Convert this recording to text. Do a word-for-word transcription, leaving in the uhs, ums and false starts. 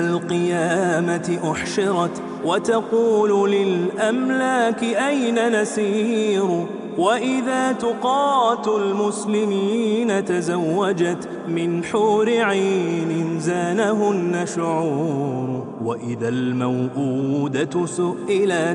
القيامة أحشرت وتقول للأملاك أين نسير وإذا تقات المسلمين تزوجت من حور عين زانهن شعور وإذا الموءودة سئلت